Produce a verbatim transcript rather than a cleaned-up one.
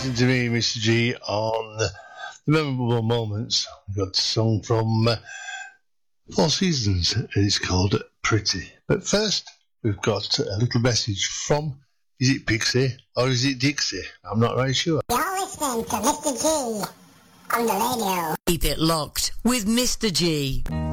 listening to me, Mister G, on the Memorable Moments. We've got a song from uh, Four Seasons, and it's called Pretty. But first, we've got a little message from, is it Pixie or is it Dixie? I'm not very sure. You're listening to Mister G on the radio. Keep it locked with Mister G.